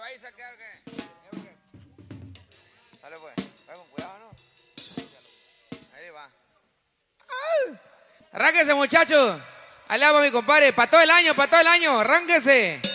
vais a quedar que. Dale pues, va con cuidado, ¿no? Ahí va. Arránquese, muchachos. Allá va mi compadre. Para todo el año, arránquese.